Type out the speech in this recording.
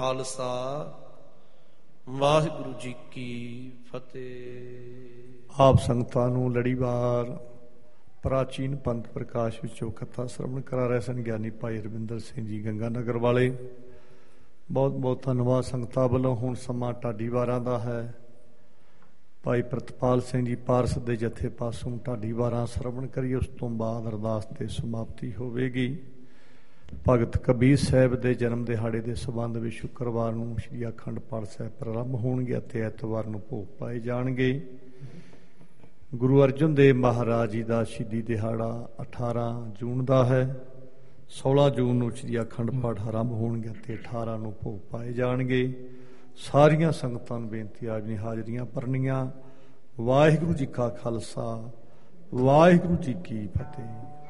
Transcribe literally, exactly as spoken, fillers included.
ਖਾਲਸਾ ਵਾਹਿਗੁਰੂ ਜੀ ਕੀ ਫਤਿਹ। ਆਪ ਸੰਗਤਾਂ ਨੂੰ ਲੜੀਵਾਰ ਪ੍ਰਾਚੀਨ ਪੰਥ ਪ੍ਰਕਾਸ਼ ਵਿੱਚੋਂ ਕਥਾ ਸਰਵਣ ਕਰਾ ਰਹੇ ਸਨ ਗਿਆਨੀ ਭਾਈ ਰਵਿੰਦਰ ਸਿੰਘ ਜੀ ਗੰਗਾ ਨਗਰ ਵਾਲੇ। ਬਹੁਤ ਬਹੁਤ ਧੰਨਵਾਦ ਸੰਗਤਾਂ ਵੱਲੋਂ। ਹੁਣ ਸਮਾਂ ਢਾਡੀ ਵਾਰਾਂ ਦਾ ਹੈ। ਭਾਈ ਪ੍ਰਿਤਪਾਲ ਸਿੰਘ ਜੀ ਪਾਰਸ ਦੇ ਜਥੇ ਪਾਸੋਂ ਢਾਡੀ ਵਾਰਾਂ ਸਰਵਣ ਕਰੀਏ, ਉਸ ਤੋਂ ਬਾਅਦ ਅਰਦਾਸ ਤੇ ਸਮਾਪਤੀ ਹੋਵੇਗੀ। ਭਗਤ ਕਬੀਰ ਸਾਹਿਬ ਦੇ ਜਨਮ ਦਿਹਾੜੇ ਦੇ ਸੰਬੰਧ ਵਿੱਚ ਸ਼ੁੱਕਰਵਾਰ ਨੂੰ ਸ਼੍ਰੀ ਅਖੰਡ ਪਾਠ ਸਾਹਿਬ ਪ੍ਰਾਰੰਭ ਹੋਣਗੇ ਅਤੇ ਐਤਵਾਰ ਨੂੰ ਭੋਗ ਪਾਏ ਜਾਣਗੇ। ਗੁਰੂ ਅਰਜਨ ਦੇਵ ਮਹਾਰਾਜ ਜੀ ਦਾ ਸ਼ਹੀਦੀ ਦਿਹਾੜਾ ਅਠਾਰਾਂ ਜੂਨ ਦਾ ਹੈ। ਸੋਲਾਂ ਜੂਨ ਨੂੰ ਸ਼੍ਰੀ ਅਖੰਡ ਪਾਠ ਆਰੰਭ ਹੋਣਗੇ ਅਤੇ ਅਠਾਰਾਂ ਨੂੰ ਭੋਗ ਪਾਏ ਜਾਣਗੇ। ਸਾਰੀਆਂ ਸੰਗਤਾਂ ਨੂੰ ਬੇਨਤੀ ਆ ਜੀ ਹਾਜ਼ਰੀਆਂ ਭਰਨੀਆਂ। ਵਾਹਿਗੁਰੂ ਜੀ ਕਾ ਖਾਲਸਾ ਵਾਹਿਗੁਰੂ ਜੀ ਕੀ ਫਤਿਹ।